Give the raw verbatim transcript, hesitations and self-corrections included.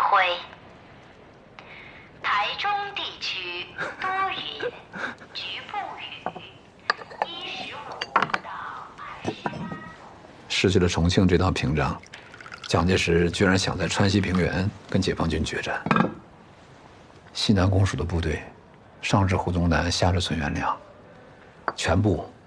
徽。台中地区多云，局部雨，一十五到二十。 失去了重庆这道屏障，蒋介石居然想在川西平原跟解放军决战。西南公署的部队，上至胡宗南，下至孙元良，全部